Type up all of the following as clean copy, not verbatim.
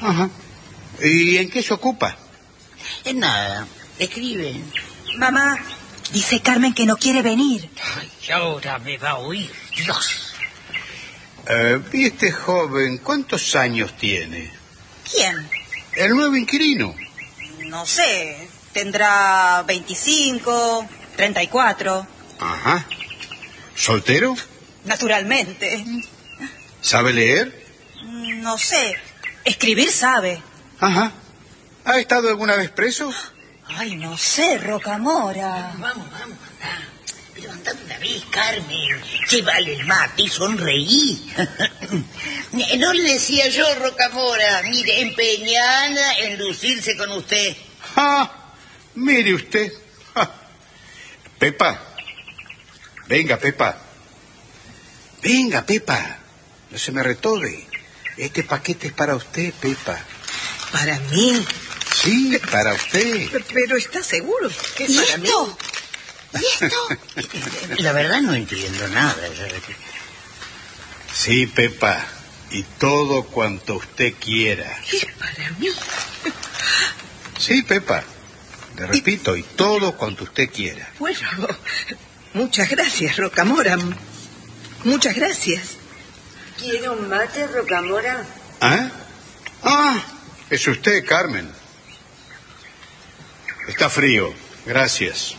Ajá. ¿Y en qué se ocupa? En nada, escribe. Mamá, dice Carmen que no quiere venir. Ay, ahora me va a oír, Dios. ¿Y este joven cuántos años tiene? ¿Quién? El nuevo inquilino. No sé, tendrá 25, 34. Ajá. ¿Soltero? Naturalmente. ¿Sabe leer? No sé, escribir sabe. Ajá. ¿Ha estado alguna vez preso? Ay, no sé, Rocamora. Vamos, anda. Pero anda una vez, Carmen. Llévale el mate y sonreí. No le decía yo, Rocamora, mire, empeñada en lucirse con usted. ¡Ah! Mire usted. ¡Ah! Pepa. Venga, Pepa. Venga, Pepa. No se me retobe. Este paquete es para usted, Pepa. ¿Para mí? Sí, para usted. Pero ¿está seguro que es ¿Y para mí? esto? ¿Y esto? La verdad no entiendo nada. Sí, Pepa. Y todo cuanto usted quiera. ¿Es para mí? Sí, Pepa. Le repito, y todo cuanto usted quiera. Bueno, muchas gracias, Rocamora. Muchas gracias. ¿Quiere un mate, Rocamora? ¿Ah? Ah, es usted, Carmen. Está frío, gracias.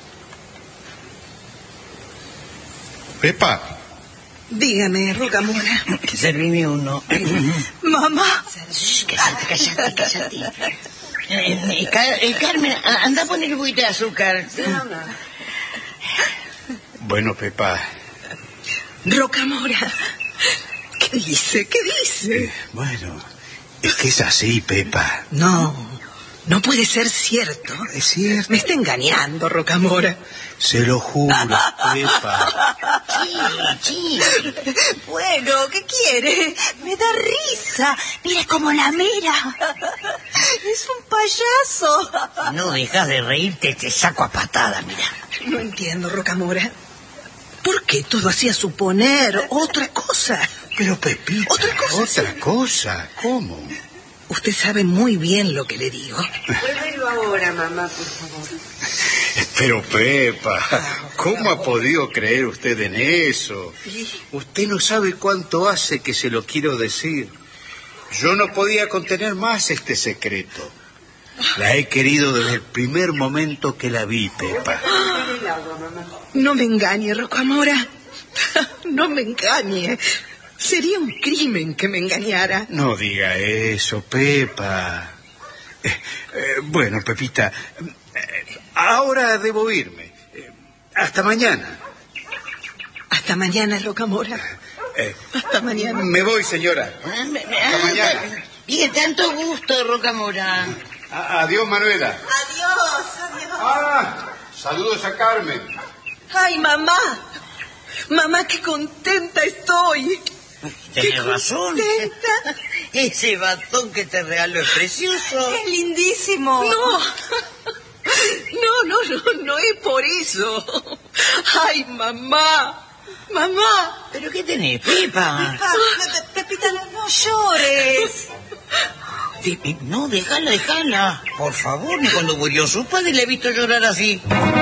Pepa. Dígame, Rocamora. Servime uno. Mamá. Shh, cállate. Carmen, anda a poner un poquito de azúcar. Sí, mamá. Bueno, Pepa. Rocamora. ¿Qué dice? ¿Qué dice? Bueno, es que es así, Pepa. No puede ser cierto. Es cierto. Me está engañando, Rocamora. Se lo juro, Pepa. Sí. Bueno, ¿qué quiere? Me da risa. Mire cómo la mira. Es un payaso. No dejas de reírte, te saco a patada, mira. No entiendo, Rocamora. ¿Por qué todo hacía suponer otra cosa? Pero, Pepita, Otra cosa. ¿Cómo? Usted sabe muy bien lo que le digo. Pruébelo ahora, mamá, por favor. Pero, Pepa, ¿cómo ha podido creer usted en eso? Usted no sabe cuánto hace que se lo quiero decir. Yo no podía contener más este secreto. La he querido desde el primer momento que la vi, Pepa. El agua, mamá. No me engañe, Rocamora. No me engañe. Sería un crimen que me engañara. No diga eso, Pepa. Bueno, Pepita, ahora debo irme. Hasta mañana. Hasta mañana, Rocamora. Hasta mañana. Me voy, señora. Hasta mañana. Bien, tanto gusto, Rocamora. Adiós, Manuela. Adiós. Saludos a Carmen. ¡Ay, mamá! Mamá, qué contenta estoy. Tenés razón. Contenta. Ese batón que te regaló es precioso. Es lindísimo. No es por eso. ¡Ay, mamá! ¡Mamá! ¿Pero qué tenés, Pepa? Pepita, no llores. No, déjala. Por favor, ni cuando murió su padre le he visto llorar así.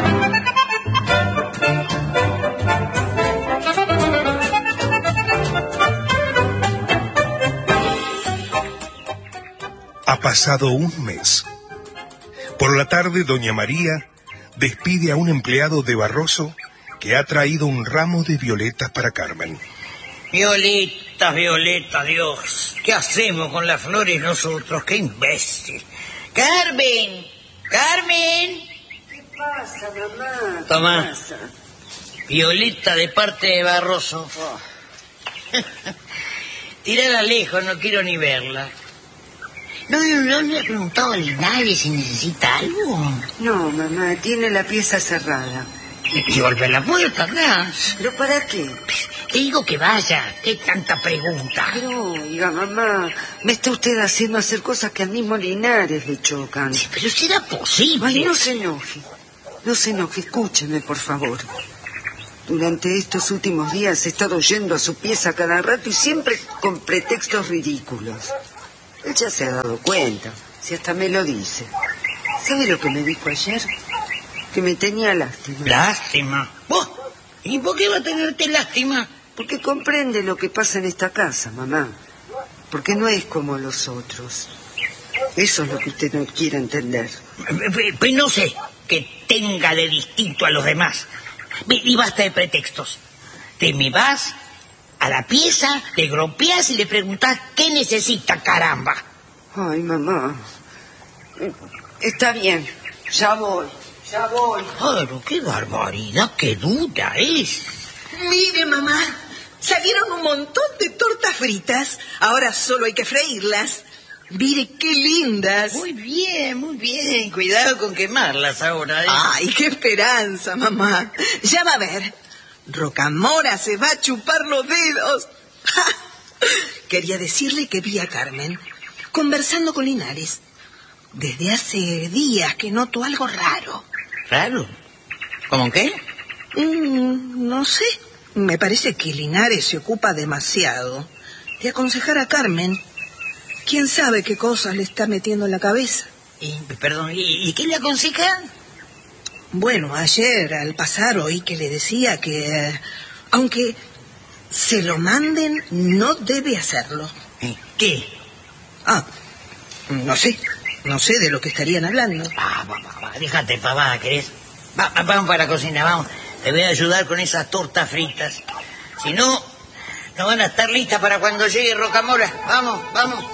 Ha pasado un mes. Por la tarde, doña María despide a un empleado de Barroso que ha traído un ramo de violetas para Carmen. Violetas, Dios. ¿Qué hacemos con las flores nosotros? ¡Qué imbécil! ¡Carmen! ¿Qué pasa, mamá? Tomá. ¿Qué pasa? Violeta de parte de Barroso. Tirala lejos, no quiero ni verla. No le he preguntado a nadie si necesita algo. No, mamá, tiene la pieza cerrada. Y golpea la puerta, ¿no? ¿Pero para qué? Te digo que vaya. ¿Qué tanta pregunta? Pero, oiga, mamá, me está usted haciendo hacer cosas que al mismo Linares le chocan. Pero será posible. Ay, no se enoje. No se enoje, escúcheme, por favor. Durante estos últimos días he estado yendo a su pieza cada rato y siempre con pretextos ridículos. Él ya se ha dado cuenta, si hasta me lo dice. ¿Sabe lo que me dijo ayer? Que me tenía lástima. ¿Lástima? ¿Vos? ¿Y por qué va a tenerte lástima? Porque comprende lo que pasa en esta casa, mamá. Porque no es como los otros. Eso es lo que usted no quiere entender. Pues no sé que tenga de distinto a los demás. Y basta de pretextos. Te me vas a la pieza, te gropeas y le preguntas qué necesita, caramba. Ay, mamá. Está bien, ya voy. Claro, qué barbaridad, qué dura es. Mire, mamá, salieron un montón de tortas fritas. Ahora solo hay que freírlas. Mire qué lindas. Muy bien. Cuidado con quemarlas ahora, ¿eh? Ay, qué esperanza, mamá. Ya va a ver. Rocamora se va a chupar los dedos. ¡Ja! Quería decirle que vi a Carmen conversando con Linares. Desde hace días que noto algo raro. ¿Raro? ¿Cómo qué? No sé. Me parece que Linares se ocupa demasiado de aconsejar a Carmen. ¿Quién sabe qué cosas le está metiendo en la cabeza? Perdón, ¿y qué le aconseja? Bueno, ayer al pasar oí que le decía que, aunque se lo manden, no debe hacerlo. ¿Qué? No sé de lo que estarían hablando. Va, déjate pavada, ¿querés? Vamos para la cocina, vamos. Te voy a ayudar con esas tortas fritas. Si no, no van a estar listas para cuando llegue Rocamora. Vamos.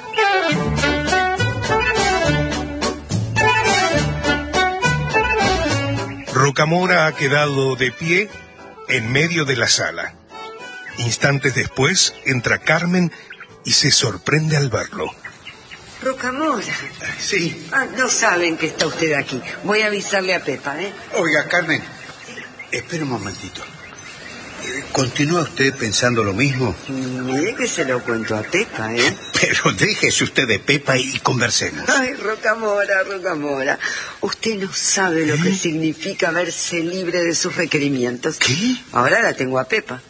Rocamora ha quedado de pie en medio de la sala. Instantes después entra Carmen y se sorprende al verlo. Rocamora. Sí. No saben que está usted aquí. Voy a avisarle a Pepa, ¿eh? Oiga, Carmen, espera un momentito. ¿Continúa usted pensando lo mismo? Mire que se lo cuento a Pepa, ¿eh? Pero déjese usted de Pepa y conversemos. Ay, Rocamora. Usted no sabe lo que significa verse libre de sus requerimientos. ¿Qué? Ahora la tengo a Pepa.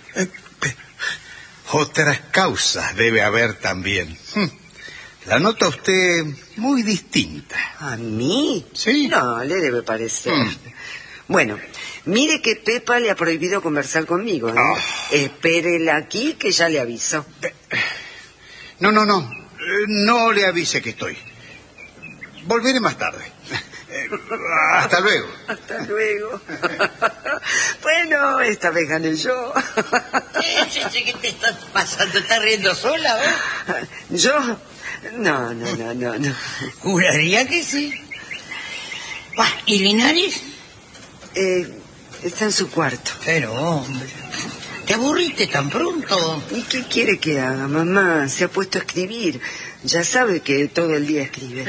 Otras causas debe haber también. La nota usted muy distinta. ¿A mí? Sí. No, le debe parecer. Bueno, mire que Pepa le ha prohibido conversar conmigo, ¿eh? Espérela aquí que ya le aviso. No. No le avise que estoy. Volveré más tarde. Hasta luego. Hasta luego. Bueno, esta vez gané yo. ¿Qué te estás pasando? ¿Estás riendo sola, eh? ¿Yo? No. Juraría que sí. ¿Y Linares? Está en su cuarto. Pero, hombre, ¿te aburriste tan pronto? ¿Y qué quiere que haga, mamá? Se ha puesto a escribir. Ya sabe que todo el día escribe.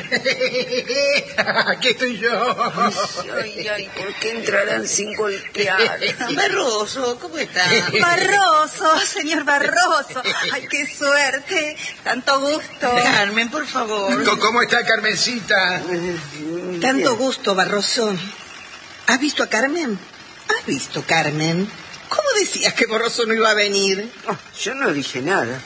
Aquí estoy yo. Ay, ¿por qué entrarán sin golpear? Barroso, ¿cómo está? Barroso, señor Barroso. Ay, qué suerte. Tanto gusto. Carmen, por favor. ¿Cómo está Carmencita? Tanto gusto, Barroso. ¿Has visto a Carmen? ¿Has visto, Carmen? ¿Cómo decías que Barroso no iba a venir? Yo no dije nada.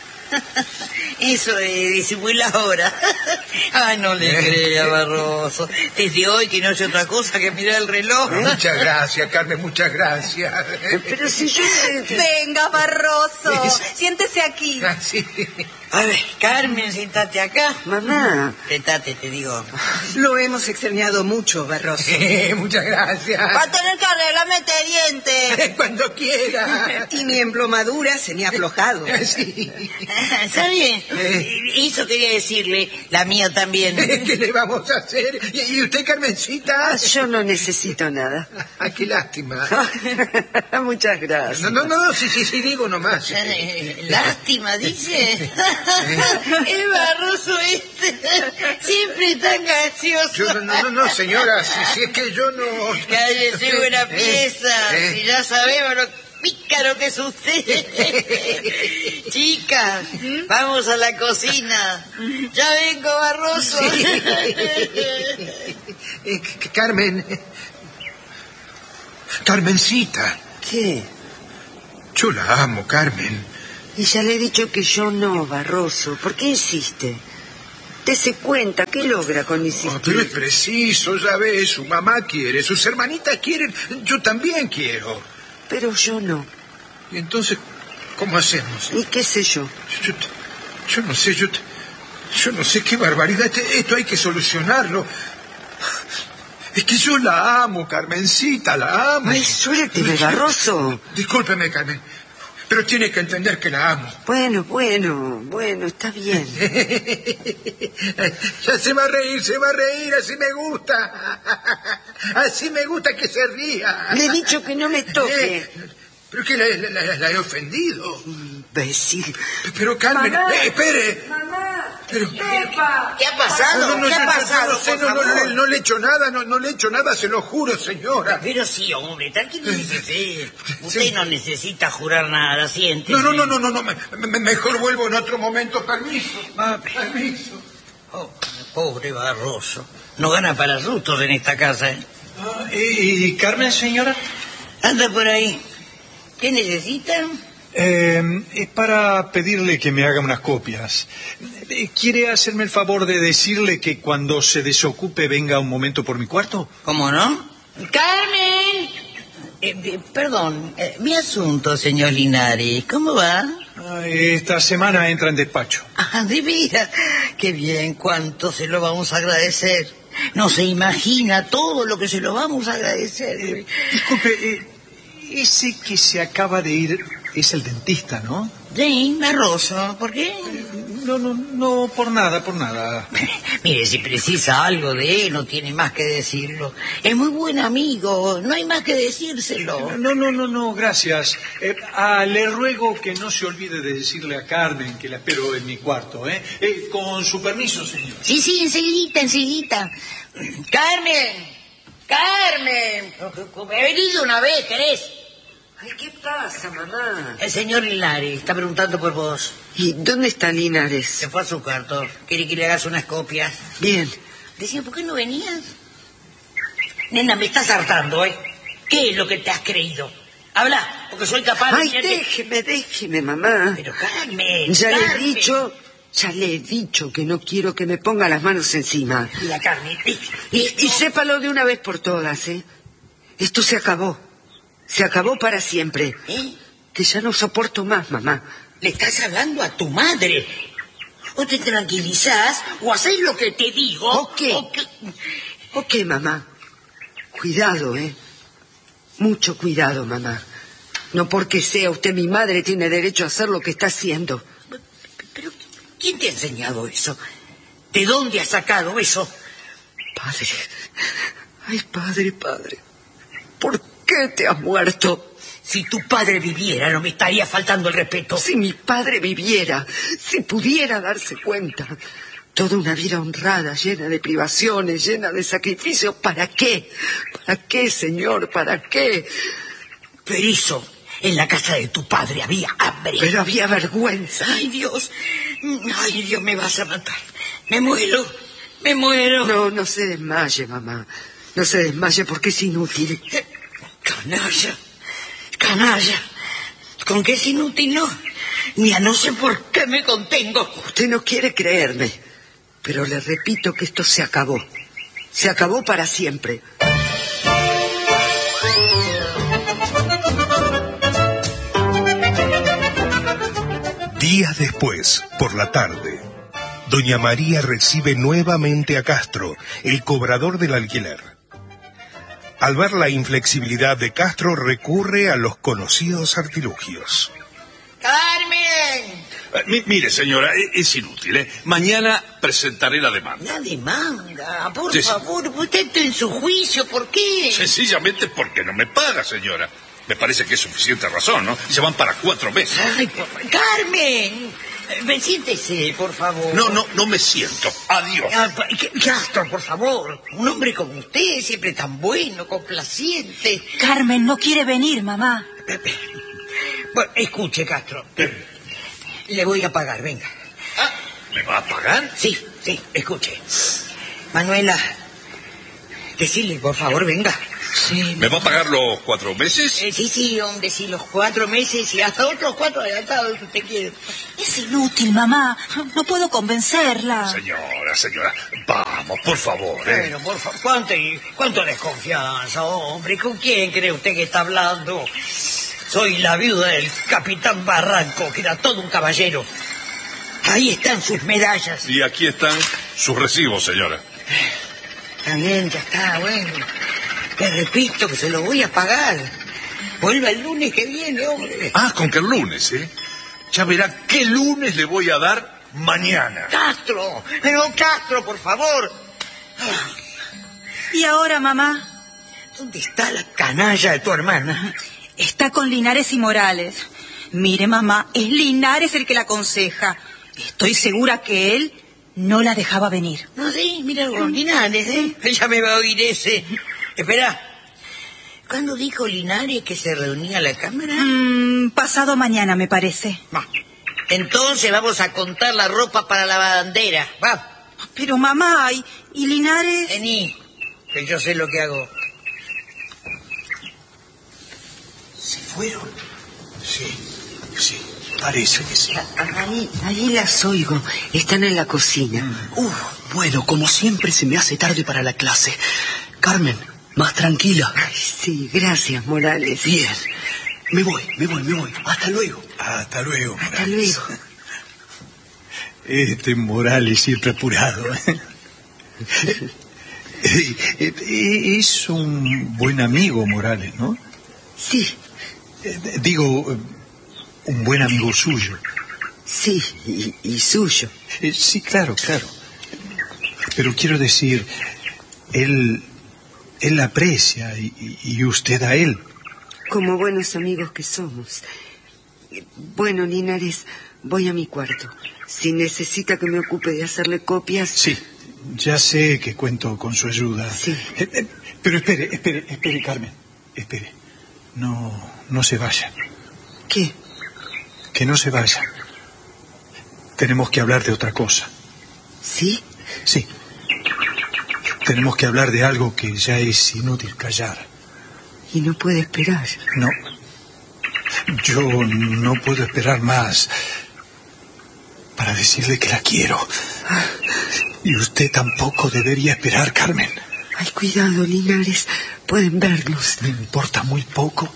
Eso de disimular ahora. No le crea, Barroso. Desde hoy que no hace otra cosa que mirar el reloj. Muchas gracias, Carmen, muchas gracias. Pero si yo... Venga, Barroso, siéntese aquí. Sí. A ver, Carmen, siéntate acá. Mamá. Sentate, te digo. Lo hemos extrañado mucho, Barroso. Muchas gracias. Va a tener que arreglarme este diente. Cuando quiera. Y mi emplomadura se me ha aflojado. Sí. ¿Está bien? Eso quería decirle, la mía también. ¿Qué le vamos a hacer? ¿Y usted, Carmencita? Yo no necesito nada. Qué lástima. Muchas gracias. No, sí, digo nomás. Lástima, dice. El Barroso este, siempre tan gracioso. No, señora, si es que yo no... Cállese, buena pieza. Si ya sabemos lo pícaro que es usted. Chicas, vamos a la cocina. Ya vengo, Barroso. Carmencita. ¿Qué? Yo la amo, Carmen. Y ya le he dicho que yo no, Barroso. ¿Por qué insiste? Dese cuenta, ¿qué logra con insistir? Pero es preciso, ya ves, su mamá quiere, sus hermanitas quieren, yo también quiero. Pero yo no. Y entonces, ¿cómo hacemos? ¿Y qué sé yo? Yo no sé, yo no sé qué barbaridad. Esto hay que solucionarlo. Es que yo la amo, Carmencita, la amo. Ay, suélteme, Barroso. Discúlpeme, Carmen, pero tiene que entender que la amo. Bueno, está bien. Ya se va a reír, así me gusta. Así me gusta que se ría. Le he dicho que no me toque. ¿Pero que la he ofendido? Imbécil. Pero Carmen, Mamá. Espere. Mamá, Pero, Pepa. ¿Qué ha pasado? ¿Qué ha pasado? Por favor. no le he hecho nada, no le he hecho nada, se lo juro, señora. Pero sí, hombre, tranquilícese. Usted no necesita jurar nada, siente. No, mejor vuelvo en otro momento, permiso. Permiso. Oh, pobre Barroso. No gana para sustos en esta casa, ¿eh? ¿Y Carmen, señora? Anda por ahí. ¿Qué necesitan? Es para pedirle que me haga unas copias. ¿Quiere hacerme el favor de decirle que cuando se desocupe venga un momento por mi cuarto? ¿Cómo no? ¡Carmen! Perdón, mi asunto, señor Linares, ¿cómo va? Esta semana entra en despacho. Ah, de veras. Qué bien, cuánto se lo vamos a agradecer. No se imagina todo lo que se lo vamos a agradecer. Disculpe, ese que se acaba de ir es el dentista, ¿no? Sí, Barroso, ¿por qué? No, por nada. Mire, si precisa algo de él, no tiene más que decirlo. Es muy buen amigo, no hay más que decírselo. No, gracias. Le ruego que no se olvide de decirle a Carmen que la espero en mi cuarto, ¿eh? Con su permiso, señor. Sí, enseguidita. ¡Carmen! He venido una vez, ¿querés? Ay, ¿qué pasa, mamá? El señor Linares está preguntando por vos. ¿Y dónde está Linares? Se fue a su cuarto. Quiere que le hagas unas copias. Bien. Decía, ¿por qué no venías? Nena, me estás hartando, ¿eh? ¿Qué es lo que te has creído? Habla, porque soy capaz de... Ay, déjeme, mamá. Pero Carmen... Ya le he dicho que no quiero que me ponga las manos encima. Mira, Carmen... Y sépalo de una vez por todas, ¿eh? Esto se acabó. Se acabó para siempre. Que ya no soporto más, mamá. Le estás hablando a tu madre. O te tranquilizás, o hacés lo que te digo... ¿O qué, mamá? Cuidado, ¿eh? Mucho cuidado, mamá. No porque sea usted mi madre tiene derecho a hacer lo que está haciendo. ¿Pero quién te ha enseñado eso? ¿De dónde has sacado eso? Padre. Ay, padre. ¿Por qué te has muerto? Si tu padre viviera, no me estaría faltando el respeto. Si mi padre viviera, si pudiera darse cuenta. Toda una vida honrada, llena de privaciones, llena de sacrificios. ¿Para qué? ¿Para qué, señor? ¿Para qué? Perizo, en la casa de tu padre había hambre. Pero había vergüenza. Ay, Dios, me vas a matar. Me muero. No se desmaye, mamá. No se desmaye porque es inútil. Canalla. ¿Con qué es inútil, no? Mira, no sé por qué me contengo. Usted no quiere creerme, pero le repito que esto se acabó. Se acabó para siempre. Días después, por la tarde, doña María recibe nuevamente a Castro, el cobrador del alquiler. Al ver la inflexibilidad de Castro, recurre a los conocidos artilugios. ¡Carmen! Mire, señora, es inútil, ¿eh? Mañana presentaré la demanda. La demanda, por Sí. favor, usted está en su juicio, ¿por qué? Sencillamente porque no me paga, señora. Me parece que es suficiente razón, ¿no? Ya van para 4 meses. Ay, ¡Carmen! Siéntese, por favor. No me siento. Adiós. Castro, por favor. Un hombre como usted, siempre tan bueno, complaciente. Carmen no quiere venir, mamá. Bueno, escuche, Castro. Le voy a pagar, venga. ¿Me va a pagar? Sí, escuche. Manuela, decile, por favor, venga. sé. ¿Me va a pagar los 4 meses? Sí, hombre, sí, los 4 meses y hasta otros 4 adelantados, si usted quiere. Es inútil, mamá. No puedo convencerla. Señora, vamos, por favor, Pero, por favor, ¿cuánto desconfianza, hombre? ¿Con quién cree usted que está hablando? Soy la viuda del capitán Barranco, que era todo un caballero. Ahí están sus medallas. Y aquí están sus recibos, señora. Está bien, ya está, bueno. Te repito que se lo voy a pagar. Vuelva el lunes que viene, hombre. Con que el lunes, Ya verá qué lunes le voy a dar mañana. Castro, por favor. ¿Y ahora, mamá? ¿Dónde está la canalla de tu hermana? Está con Linares y Morales. Mire, mamá, es Linares el que la aconseja. Estoy segura que él no la dejaba venir. No, sí, mira con Linares, Ya me va a oír ese. Espera. ¿Cuándo dijo Linares que se reunía la cámara? Pasado mañana, me parece. Entonces vamos a contar la ropa para la bandera. Va. Pero, mamá, ¿y Linares? Vení, que yo sé lo que hago. ¿Se fueron? Sí, parece que sí. Ahí las oigo. Están en la cocina. Bueno, como siempre se me hace tarde para la clase. Carmen, más tranquila. Ay, sí, gracias, Morales. Bien. Me voy. Hasta luego. Hasta luego, Morales. Hasta luego. Este Morales siempre apurado. Es un buen amigo, Morales, ¿no? Sí. Digo, un buen amigo suyo. Sí, y suyo. Sí, claro. Pero quiero decir, él la aprecia y usted a él. Como buenos amigos que somos. Bueno, Linares, voy a mi cuarto. Si necesita que me ocupe de hacerle copias... Sí, ya sé que cuento con su ayuda. Sí. Pero espere, Carmen. Espere. No se vaya. ¿Qué? Que no se vaya. Tenemos que hablar de otra cosa. ¿Sí? Sí. Tenemos que hablar de algo que ya es inútil callar. ¿Y no puede esperar? No. Yo no puedo esperar más para decirle que la quiero. Y usted tampoco debería esperar, Carmen. Ay, cuidado, Linares. Pueden vernos. Me importa muy poco.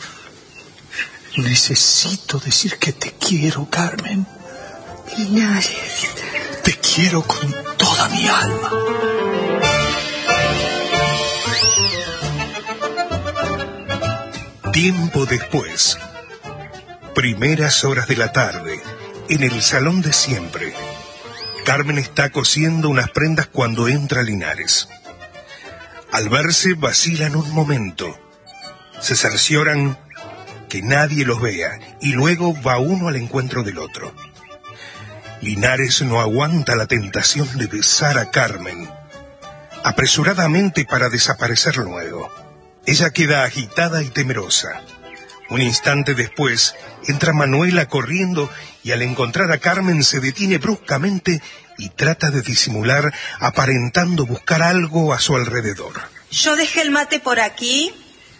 Necesito decir que te quiero, Carmen. Linares. Te quiero con toda mi alma. Tiempo después. Primeras horas de la tarde. En el salón de siempre. Carmen está cosiendo unas prendas cuando entra Linares. Al verse vacilan un momento. Se cercioran que nadie los vea y luego va uno al encuentro del otro. Linares no aguanta la tentación de besar a Carmen, apresuradamente para desaparecer luego. Ella queda agitada y temerosa. Un instante después entra Manuela corriendo y al encontrar a Carmen se detiene bruscamente y trata de disimular, aparentando buscar algo a su alrededor. Yo dejé el mate por aquí.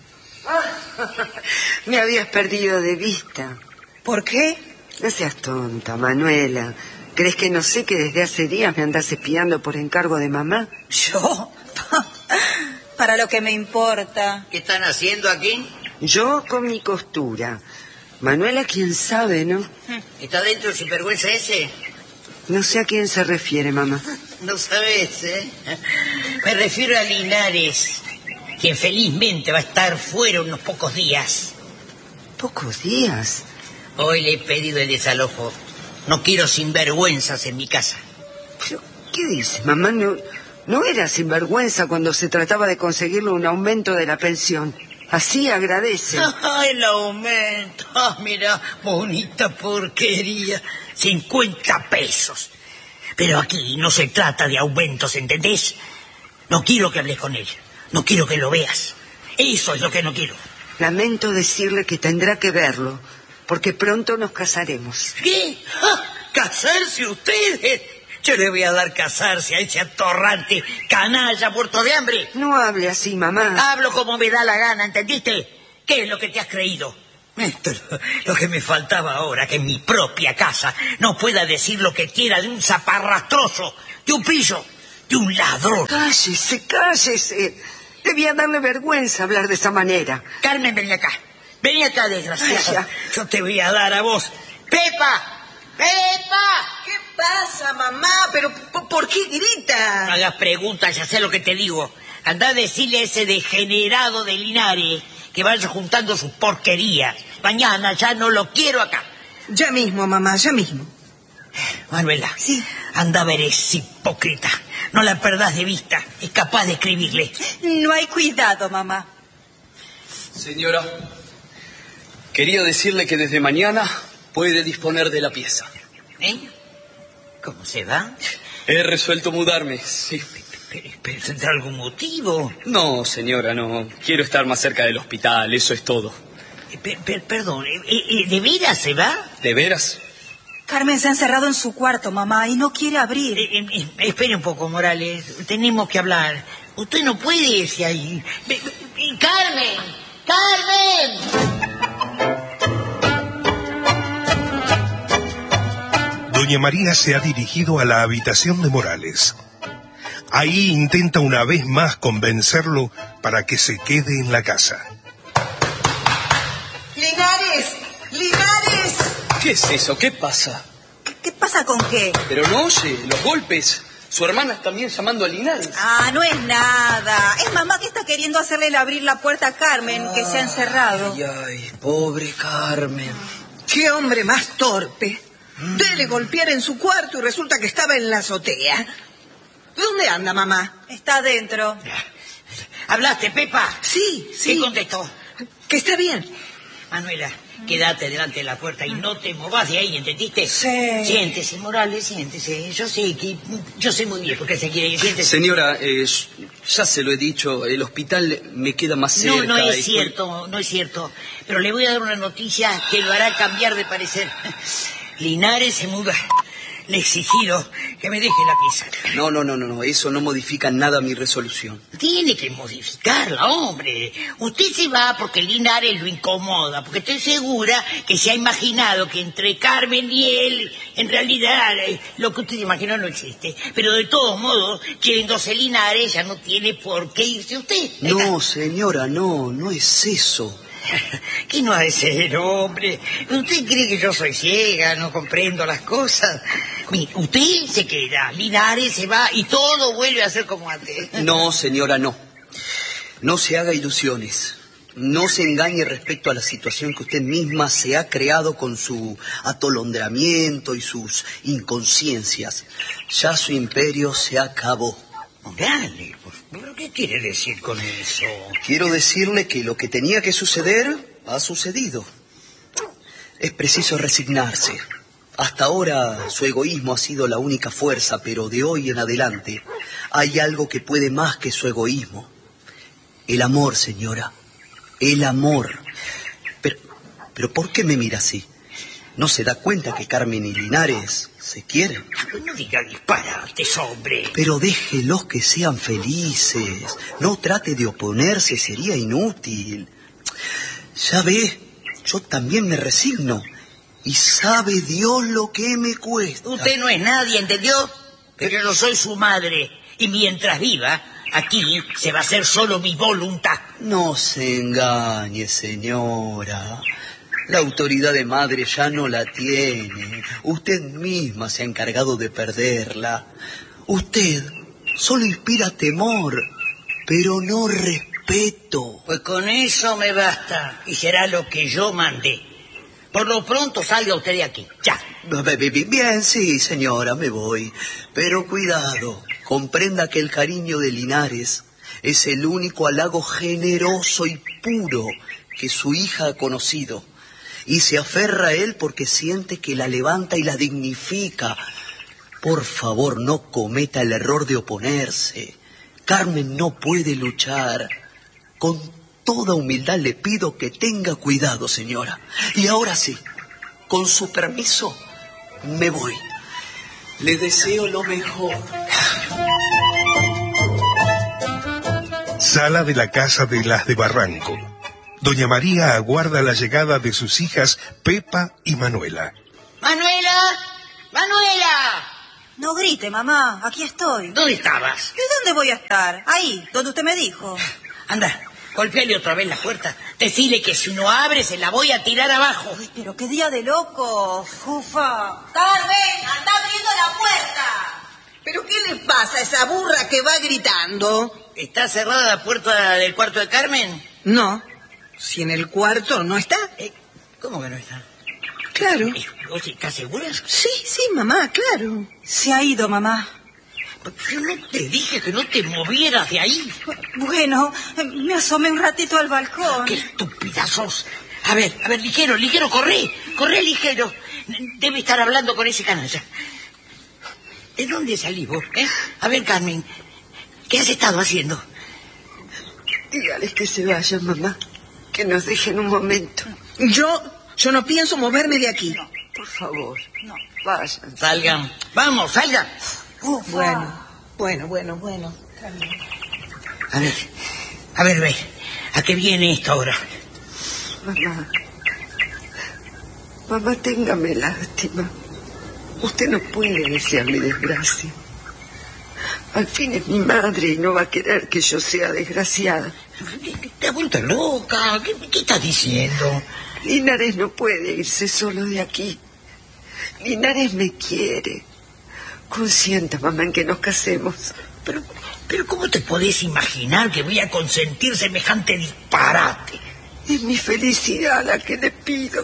Me habías perdido de vista. ¿Por qué? No seas tonta, Manuela. ¿Crees que no sé que desde hace días me andas espiando por encargo de mamá? ¿Yo? Para lo que me importa. ¿Qué están haciendo aquí? Yo con mi costura. Manuela, quién sabe, ¿no? ¿Está dentro el sinvergüenza ese? No sé a quién se refiere, mamá. No sabes, ¿eh? Me refiero a Linares, quien felizmente va a estar fuera unos pocos días. ¿Pocos días? Hoy le he pedido el desalojo. No quiero sinvergüenzas en mi casa. ¿Pero qué dices, mamá? No era sinvergüenza cuando se trataba de conseguirle un aumento de la pensión. Así agradece. El aumento. Mira, bonita porquería. 50 pesos. Pero aquí no se trata de aumentos, ¿entendés? No quiero que hables con ella. No quiero que lo veas. Eso es lo que no quiero. Lamento decirle que tendrá que verlo, porque pronto nos casaremos. ¿Qué? ¿Casarse ustedes? Yo le voy a dar casarse a ese atorrante canalla muerto de hambre. No hable así, mamá. Hablo como me da la gana, ¿entendiste? ¿Qué es lo que te has creído? Esto es lo que me faltaba ahora, que en mi propia casa no pueda decir lo que quiera de un zaparrastroso, de un pillo, de un ladrón. Cállese, cállese. Debía darle vergüenza hablar de esa manera. Carmen, vení acá. Vení acá, desgraciada. Yo te voy a dar a vos. ¡Pepa! ¡Pepa! ¿Qué pasa, mamá? ¿Pero por qué grita? No hagas preguntas, ya sé lo que te digo. Andá a decirle a ese degenerado de Linares que vaya juntando sus porquerías. Mañana ya no lo quiero acá. Ya mismo, mamá, ya mismo. Manuela, sí. Anda a ver ese hipócrita. No la perdás de vista. Es capaz de escribirle. No hay cuidado, mamá. Señora, quería decirle que desde mañana puede disponer de la pieza. ¿Eh? ¿Cómo se va? He resuelto mudarme, sí. ¿Pero tendrá algún motivo? No, señora, no. Quiero estar más cerca del hospital, eso es todo. Perdón, ¿de veras se va? ¿De veras? Carmen se ha encerrado en su cuarto, mamá, y no quiere abrir. Espere un poco, Morales. Tenemos que hablar. Usted no puede irse ahí. ¡Carmen! ¡Carmen! Doña María se ha dirigido a la habitación de Morales. Ahí intenta una vez más convencerlo para que se quede en la casa. ¡Linares! ¡Linares! ¿Qué es eso? ¿Qué pasa? ¿Qué pasa con qué? Pero no oye, los golpes. Su hermana está también llamando a Linares. Ah, no es nada. Es mamá que está queriendo hacerle abrir la puerta a Carmen, que se ha encerrado. Ay, pobre Carmen. ¡Qué hombre más torpe! Dele golpear en su cuarto y resulta que estaba en la azotea. ¿Dónde anda, mamá? Está adentro. ¿Hablaste, Pepa? Sí. ¿Qué contestó? Que está bien. Manuela, quédate delante de la puerta y no te movas de ahí, ¿entendiste? Sí. Siéntese, Morales, siéntese. Yo sé muy bien por qué se quiere ir. Siéntese. Señora, ya se lo he dicho, el hospital me queda más cerca. No es cierto, no es cierto. Pero le voy a dar una noticia que lo hará cambiar de parecer. Linares se muda. Le he exigido que me deje la pieza. No, eso no modifica nada mi resolución. Tiene que modificarla, hombre. Usted se va porque Linares lo incomoda, porque estoy segura que se ha imaginado que entre Carmen y él, en realidad, lo que usted se imaginó no existe. Pero de todos modos, queriéndose Linares, ya no tiene por qué irse usted. No, señora, no es eso. ¿Qué no ha de ser, hombre? ¿Usted cree que yo soy ciega, no comprendo las cosas? Mire, usted se queda, Linares se va y todo vuelve a ser como antes. No, señora, no. No se haga ilusiones. No se engañe respecto a la situación que usted misma se ha creado con su atolondramiento y sus inconsciencias. Ya su imperio se acabó. Dale, ¿pero qué quiere decir con eso? Quiero decirle que lo que tenía que suceder ha sucedido. Es preciso resignarse. Hasta ahora su egoísmo ha sido la única fuerza, pero de hoy en adelante hay algo que puede más que su egoísmo. El amor, señora. El amor. Pero ¿por qué me mira así? ¿No se da cuenta que Carmen y Linares se quieren? No diga disparates, hombre. Pero déjelos que sean felices. No trate de oponerse, sería inútil. Ya ve, yo también me resigno. Y sabe Dios lo que me cuesta. Usted no es nadie, ¿entendió? Pero yo soy su madre. Y mientras viva, aquí se va a hacer solo mi voluntad. No se engañe, señora. La autoridad de madre ya no la tiene. Usted misma se ha encargado de perderla. Usted solo inspira temor, pero no respeto. Pues con eso me basta. Y será lo que yo mande. Por lo pronto salga usted de aquí. Ya. Bien, sí, señora, me voy. Pero cuidado. Comprenda que el cariño de Linares es el único halago generoso y puro que su hija ha conocido. Y se aferra a él porque siente que la levanta y la dignifica. Por favor, no cometa el error de oponerse. Carmen no puede luchar. Con toda humildad le pido que tenga cuidado, señora. Y ahora sí, con su permiso, me voy. Le deseo lo mejor. Sala de la casa de las de Barranco. Doña María aguarda la llegada de sus hijas Pepa y Manuela. ¡Manuela! ¡Manuela! No grite, mamá. Aquí estoy. ¿Dónde estabas? ¿Y dónde voy a estar? Ahí, donde usted me dijo. Anda, golpeale otra vez la puerta. Decile que si no abre se la voy a tirar abajo. Ay, pero qué día de loco. Ufa. Carmen, anda abriendo la puerta. ¿Pero qué le pasa a esa burra que va gritando? ¿Está cerrada la puerta del cuarto de Carmen? No. Si en el cuarto no está. ¿Cómo que no está? Claro. ¿Vos estás segura? Sí, mamá, claro. Se ha ido, mamá. Yo no te dije que no te movieras de ahí. Bueno, me asomé un ratito al balcón. ¡Qué estúpida sos! A ver, ligero, corre ligero. Debe estar hablando con ese canalla. ¿De dónde salís vos, A ver, Carmen, ¿qué has estado haciendo? Dígales que se vayan, mamá. Que nos dejen un momento. Yo no pienso moverme de aquí. No. Por favor. No. Vayan. Salgan. Vamos, salgan. Bueno. A ver, ve. ¿A qué viene esto ahora? Mamá, téngame lástima. Usted no puede desearle desgracia. Al fin es mi madre y no va a querer que yo sea desgraciada. Te has vuelto loca. ¿Qué estás diciendo? Linares no puede irse solo de aquí. Linares me quiere. Consienta, mamá, en que nos casemos. Pero ¿cómo te podés imaginar que voy a consentir semejante disparate? Es mi felicidad la que le pido.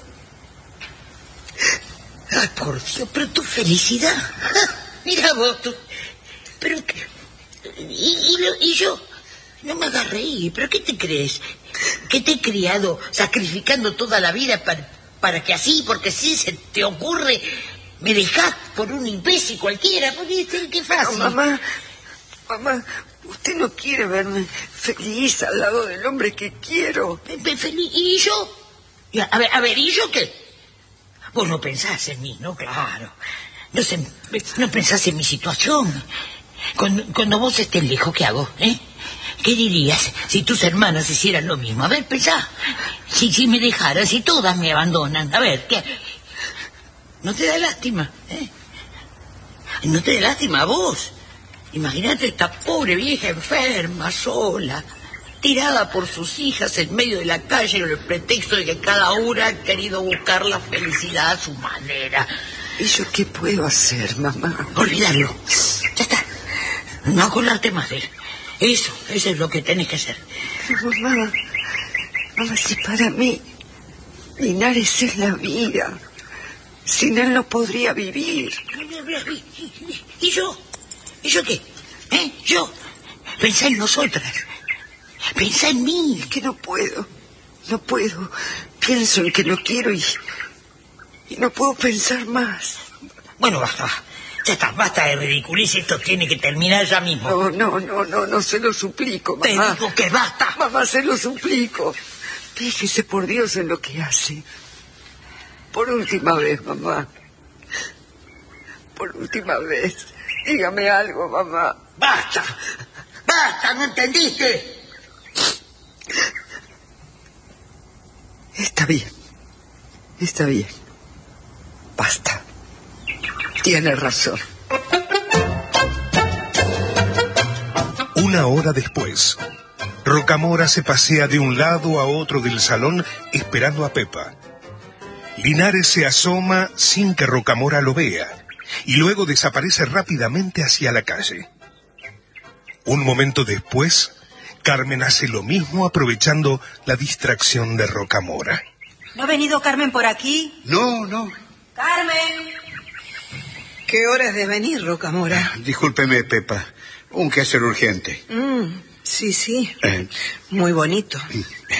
Ay, por Dios, pero tu felicidad. Mira vos, tú. Pero, ¿y yo? No me hagas reír, ¿pero qué te crees? ¿Que te he criado sacrificando toda la vida para que así, porque sí se te ocurre, me dejás por un imbécil cualquiera? Qué fácil. No, mamá, usted no quiere verme feliz al lado del hombre que quiero. ¿Feliz? ¿Y yo? A ver, ¿y yo qué? Vos no pensás en mí, ¿no? Claro. No pensás en mi situación. Cuando vos estés lejos, ¿qué hago? ¿Qué dirías si tus hermanas hicieran lo mismo? A ver, pensá. Si me dejaran, si todas me abandonan. A ver, ¿qué? ¿No te da lástima? ¿No te da lástima a vos? Imagínate esta pobre vieja enferma, sola, tirada por sus hijas en medio de la calle con el pretexto de que cada una ha querido buscar la felicidad a su manera. ¿Y yo qué puedo hacer, mamá? Olvídalo. Ya está. No acordarte más de él. Eso es lo que tenés que hacer. Pero mamá, si para mí Linares es la vida. Sin él no podría vivir. ¿Y yo? ¿Y yo qué? Yo. Pensá en nosotras. Pensá en mí. Es que no puedo. Pienso en que no quiero y no puedo pensar más. Bueno, basta. Ya está, basta de ridiculices. Esto tiene que terminar ya mismo. No, se lo suplico, mamá. Te digo que basta. Mamá, se lo suplico. Fíjese por Dios en lo que hace. Por última vez, mamá. Por última vez. Dígame algo, mamá. ¡Basta! ¿No entendiste? Está bien. Basta. Tiene razón. Una hora después, Rocamora se pasea de un lado a otro del salón esperando a Pepa. Linares se asoma sin que Rocamora lo vea y luego desaparece rápidamente hacia la calle. Un momento después, Carmen hace lo mismo aprovechando la distracción de Rocamora. ¿No ha venido Carmen por aquí? No. ¡Carmen! ¿Qué hora es de venir, Rocamora? Discúlpeme, Pepa. Un quehacer urgente. Sí. Muy bonito.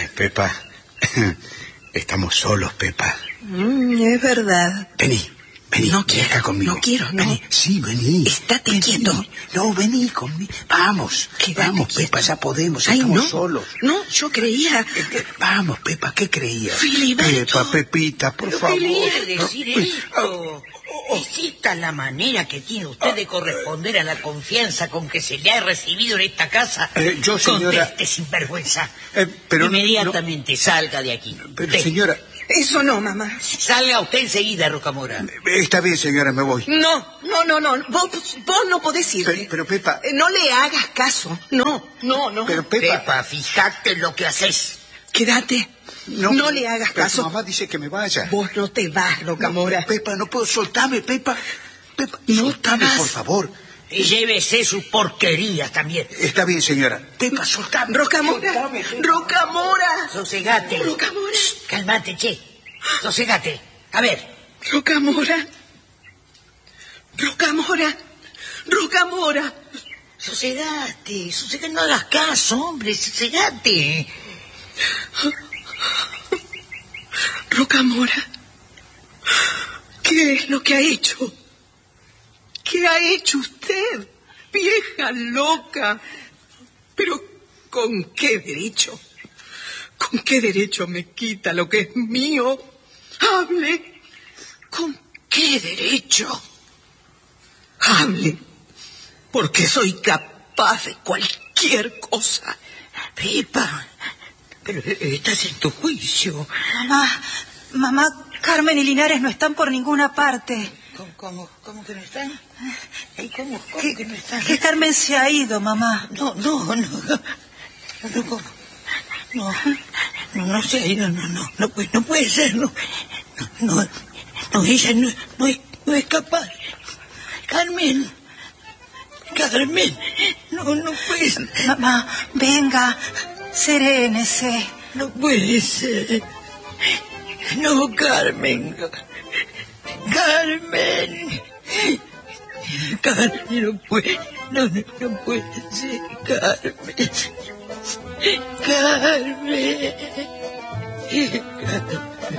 Pepa, estamos solos, Pepa. Es verdad. Vení, Vení, No vení quiero, acá conmigo. no quiero, no. Vení. Sí, vení. Estate Vení. quieto. No, vení conmigo. Vamos. Quédate Vamos, quieto. Pepa, ya podemos. Ay, Estamos no. solos. No, yo creía... Vamos, Pepa, ¿qué creías? Filiberto. Pepa, Pepita, por favor. Quiere decir No, esto. ¿Es esta la manera que tiene usted de corresponder a la confianza con que se le ha recibido en esta casa? Yo, señora... Conteste, sinvergüenza. pero Inmediatamente salga de aquí. Pero, Usted. señora... Eso no, mamá. Salga usted enseguida, Rocamora. Está bien, señora, me voy. No. Vos no podés irte. Pero, Pepa... No le hagas caso. No. Pero, Pepa... Pepa, fíjate lo que haces. Quédate. No le hagas pero caso. Mamá dice que me vaya. Vos no te vas, Rocamora. No, Pepa, no puedo. Soltame, Pepa. Pepa, No soltame, te vas. por favor. Y llévese sus porquerías también. Está bien, señora. Pepa, soltame. Rocamora. Soltame, Pepa. Rocamora. Sosegate. Rocamora. Calmate, che. Sosegate. A ver. Rocamora. Sosegate. No hagas caso, hombre. Sosegate. Rocamora. ¿Qué es lo que ha hecho? ¿Qué ha hecho usted, vieja loca? Pero ¿con qué derecho? ¿Con qué derecho me quita lo que es mío? Hable. ¿Con qué derecho? Hable. Porque soy capaz de cualquier cosa. Pepa. Pero estás en tu juicio. Mamá, Carmen y Linares no están por ninguna parte. ¿Cómo que no están? ¿Cómo que no están? Que Carmen se ha ido, mamá. No, ¿cómo? No se ha ido, no puede ser, no, ella no es capaz. Carmen, no puede ser. Mamá, venga, serénese. No puede ser. No, Carmen, no puede ser, Carmen.